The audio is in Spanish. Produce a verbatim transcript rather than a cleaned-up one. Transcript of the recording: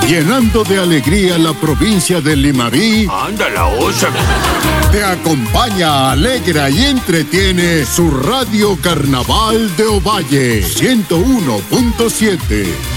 llenando de alegría la provincia de Limarí. ¡Anda la osa! Te acompaña, alegra y entretiene su Radio Carnaval de Ovalle ciento uno punto siete.